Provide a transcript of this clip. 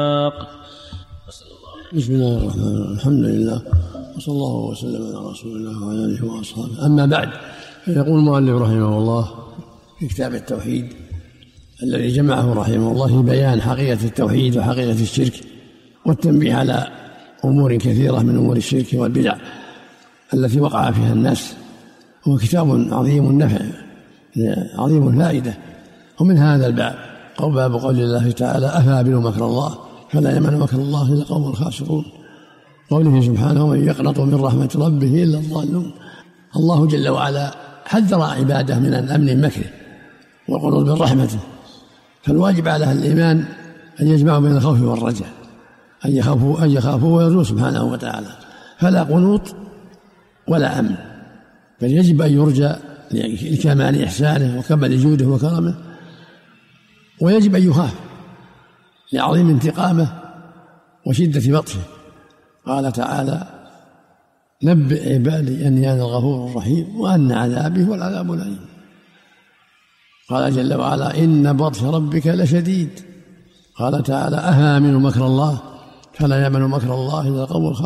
بسم الله الرحمن الرحيم. الحمد لله وصلى الله وسلم على رسول الله وعلى اله واصحابه. اما بعد، فيقول المؤلف رحمه الله في كتاب التوحيد الذي جمعه رحمه الله في بيان حقيقة التوحيد وحقيقة الشرك والتنبيه على أمور كثيرة من أمور الشرك والبدع التي وقع فيها الناس. هو كتاب عظيم النفع عظيم الفائدة. ومن هذا الباب باب قول الله تعالى: أفأمنوا مكر الله فلا يأمن مكر الله إلا القوم الخاسرون. قوله سبحانه: ومن يقنط من رحمة ربه إلا الضالون. الله جل وعلا حذر عباده من الأمن من مكره والقنوط من رحمته، فالواجب على أهل الإيمان أن يجمعوا بين الخوف والرجاء، أن يخافوا ويرجوا سبحانه وتعالى، فلا قنوط ولا أمن، بل يجب أن يرجى لكمال إحسانه وكمال جوده وكرمه، ويجب أن يخاف لعظيم انتقامه وشدة بطشه. قال تعالى: نبئ عبادي أني أنا الغفور الرحيم وأن عذابي هو العذاب الأليم. قال جل وعلا: إن بطش ربك لشديد. قال تعالى: أفأمنوا مكر الله فلا يأمن مكر الله إلا القوم الخاسرون.